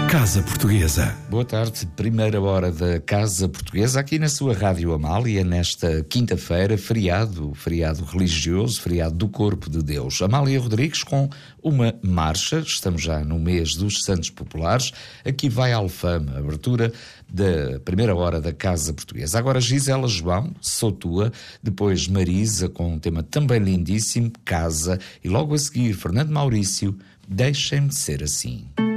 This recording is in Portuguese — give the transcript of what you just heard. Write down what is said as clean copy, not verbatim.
Casa Portuguesa. Boa tarde, primeira hora da Casa Portuguesa, aqui na sua Rádio Amália, nesta quinta-feira, feriado religioso, feriado do Corpo de Deus. Amália Rodrigues com uma marcha, estamos já no mês dos Santos Populares, aqui vai Alfama, abertura da primeira hora da Casa Portuguesa. Agora Gisela João, Sou Tua, depois Marisa com um tema também lindíssimo, Casa, e logo a seguir Fernando Maurício, Deixem-me Ser Assim.